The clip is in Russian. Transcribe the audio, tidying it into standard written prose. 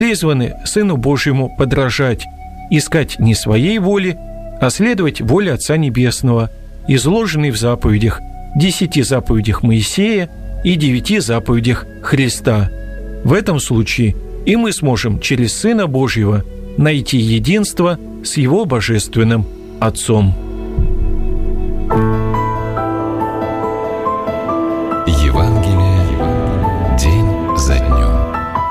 призваны Сыну Божьему подражать, искать не своей воли, а следовать воле Отца Небесного, изложенной в заповедях, 10 заповедях Моисея и 9 заповедях Христа. В этом случае и мы сможем через Сына Божьего найти единство с Его Божественным Отцом.